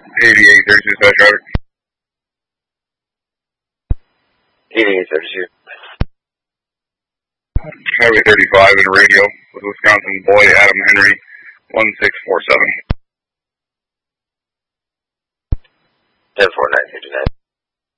8832 slash traffic. 8832. Highway 35 in radio with Wisconsin boy Adam Henry 1647.